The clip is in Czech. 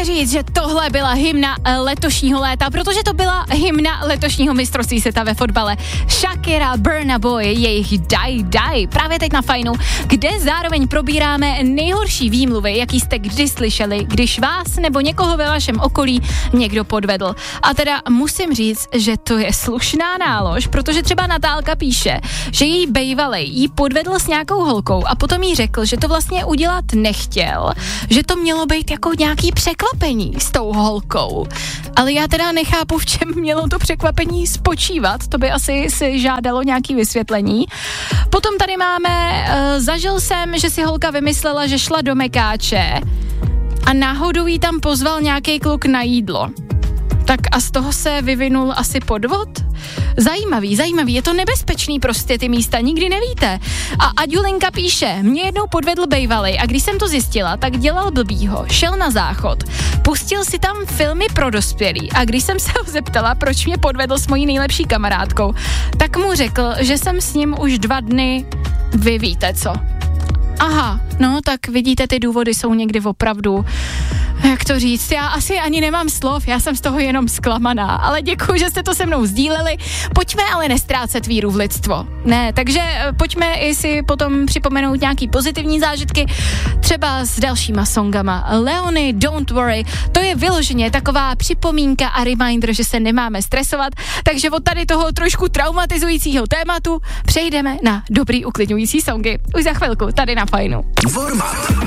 můžeme říct, že tohle byla hymna letošního léta, protože to byla hymna letošního mistrovství světa ve fotbale. Shakira, Burna Boy, jejich Die, právě teď na Fajnu, kde zároveň probíráme nejhorší výmluvy, jaký jste kdy slyšeli, když vás nebo někoho ve vašem okolí někdo podvedl. A teda musím říct, že to je slušná nálož, protože třeba Natálka píše, že její bejvalej jí podvedl s nějakou holkou a potom jí řekl, že to vlastně udělat nechtěl, že to mělo být jako nějaký překvapení s tou holkou. Ale já teda nechápu, v čem mělo to překvapení spočívat, to by asi si žádalo nějaký vysvětlení. Potom tady máme, zažil jsem, že si holka vymyslela, že šla do Mekáče a náhodou jí tam pozval nějaký kluk na jídlo. Tak a z toho se vyvinul asi podvod? Zajímavý, je to nebezpečný prostě ty místa, nikdy nevíte. A Aďulinka píše, mě jednou podvedl bejvalej a když jsem to zjistila, tak dělal blbýho, šel na záchod, pustil si tam filmy pro dospělí a když jsem se ho zeptala, proč mě podvedl s mojí nejlepší kamarádkou, tak mu řekl, že jsem s ním už 2 dny, vy víte co. Aha, no tak vidíte, ty důvody jsou někdy opravdu, jak to říct, já asi ani nemám slov, já jsem z toho jenom zklamaná, ale děkuji, že jste to se mnou sdíleli, pojďme ale nestrácet víru v lidstvo, ne, takže pojďme i si potom připomenout nějaký pozitivní zážitky, třeba s dalšíma songama. Leony, Don't Worry, to je vyloženě taková připomínka a reminder, že se nemáme stresovat, takže od tady toho trošku traumatizujícího tématu přejdeme na dobrý uklidňující songy. Už za chvilku, tady na Fajnu. Warm up.